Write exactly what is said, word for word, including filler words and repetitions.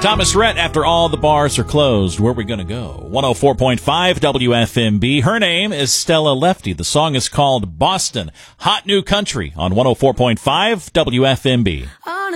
Thomas Rhett, after all the bars are closed, where are we going to go? one oh four point five W F M B. Her name is Stella Lefty. The song is called Boston. Hot New Country on one oh four point five W F M B.